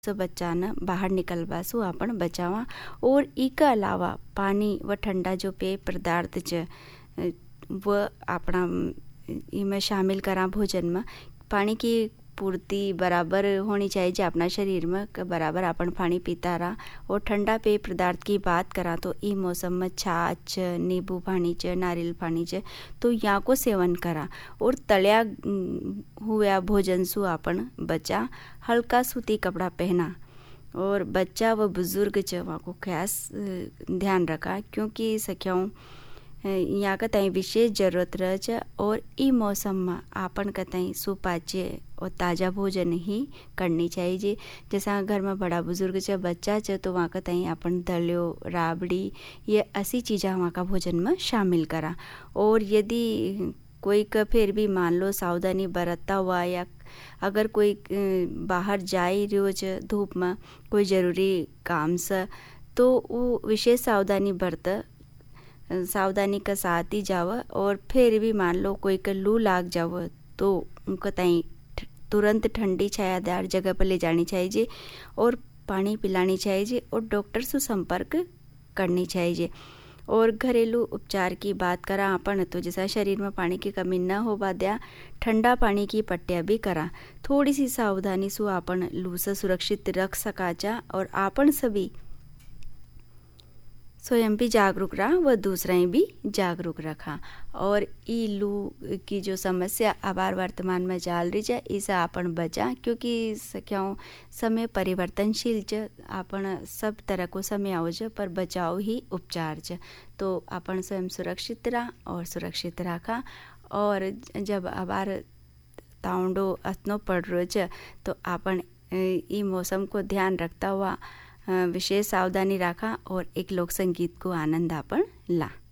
से बच्चा न बाहर निकलवा सु आपण बचावा। और इका अलावा पानी व ठंडा जो पेय पदार्थ च व अपना इमें शामिल करा भोजन में। पानी की पूर्ति बराबर होनी चाहिए जो अपना शरीर में बराबर अपन पानी पीता रहा। और ठंडा पेय पदार्थ की बात करा तो ई मौसम में छाछ, नींबू पानी च, नारियल पानी च, तो यहाँ को सेवन करा। और तलिया हुआ भोजन सु अपन बचा। हल्का सूती कपड़ा पहना और बच्चा व बुजुर्ग च वहाँ को खास ध्यान रखा, क्योंकि सख्याओं यहाँ का तई विशेष जरूरत रह च। और ई मौसम में आपन का तई सुपाच्य और ताज़ा भोजन ही करनी चाहिए। जैसा घर में बड़ा बुजुर्ग च, बच्चा च, तो वहाँ का तई अपन दलियो, राबड़ी ये ऐसी चीज़ें वहाँ का भोजन में शामिल करा। और यदि कोई का फिर भी मान लो सावधानी बरतता हुआ या अगर कोई बाहर जाए रोज धूप में कोई ज़रूरी काम से, तो वो विशेष सावधानी का साथ ही जाव। और फिर भी मान लो कोई का लू लाग जाव तो उनका तई तुरंत ठंडी छायादार जगह पर ले जानी चाहिए और पानी पिलानी चाहिए और डॉक्टर से संपर्क करनी चाहिए। और घरेलू उपचार की बात करा अपन तो जैसा शरीर में पानी की कमी न हो बाद्या ठंडा पानी की पट्टिया भी करा। थोड़ी सी सावधानी से अपन लू से सुरक्षित रख सकाचा और अपन सभी स्वयं भी जागरूक रहा व दूसरा भी जागरूक रखा। और ई लू की जो समस्या आबार वर्तमान में जाल रही है इसे अपन बचा, क्योंकि सख्याओं समय परिवर्तनशील च, अपन सब तरह को समय आओ च, पर बचाव ही उपचार च। तो अपन स्वयं सुरक्षित रहा और सुरक्षित रखा। और जब आबार ताउंडो अतनो पड़ रो च तो अपन ई मौसम को ध्यान रखता हुआ विशेष सावधानी रखा और एक लोक संगीत को आनंद अपन ला।